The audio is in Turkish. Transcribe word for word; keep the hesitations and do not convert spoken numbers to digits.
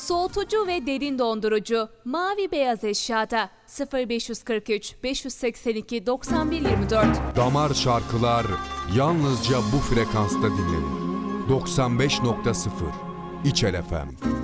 Soğutucu ve derin dondurucu mavi beyaz eşyada sıfır beş kırk üç beş seksen iki doksan bir yirmi dört. Damar şarkılar yalnızca bu frekansta dinlenir. doksan beş nokta sıfır İçel F M.